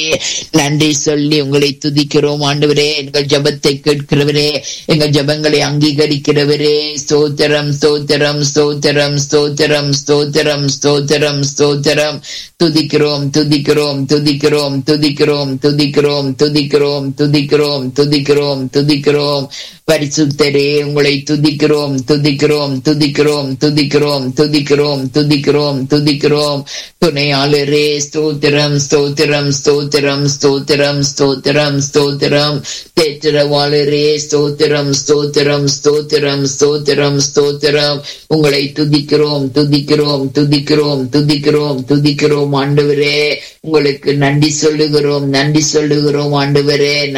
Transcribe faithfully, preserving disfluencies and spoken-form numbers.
நன்றி சொல்லி உங்களை துதிக்கிறோம் ஆண்டவரே. எங்கள் ஜெபத்தை கேட்கிறவரே, எங்கள் ஜெபங்களை அங்கீகரிக்கிறவரே, ஸ்தோத்திரம் ஸ்தோத்திரம் ஸ்தோத்திரம் ஸ்தோத்திரம் ஸ்தோத்திரம் ஸ்தோத்திரம் ஸ்தோத்திரம். துதிக்கிறோம் துதிக்கிறோம் துதிக்கிறோம் துதிக்கிறோம் துதிக்கிறோம் துதிக்கிறோம் துதிக்கிறோம் துதிக்கிறோம் துதிக்கிறோம். பரிசுத்தரே, உங்களை துதிக்கிறோம் துதிக்கிறோம் துதிக்கிறோம் துதிக்கிறோம் துதிக்கிறோம் துதிக்கிறோம் துதிக்கிறோம். துணையாளரே, ஸ்தோத்திரம் ஸ்தோத்திரம் ஸ்தோத்திரம் ஸ்தோத்திரம் ஸ்தோத்திரம் ஸ்தோத்திரம். தேற்றவாளரே, ஸ்தோத்திரம் ஸ்தோத்திரம் ஸ்தோத்திரம் ஸ்தோத்திரம் ஸ்தோத்திரம். உங்களை துதிக்கிறோம் துதிக்கிறோம் துதிக்கிறோம் துதிக்கிறோம் துதிக்கிறோம் ஆண்டவரே. உங்களுக்கு நன்றி சொல்லுகிறோம் நன்றி சொல்லுகிறோம் ஆண்டவரே.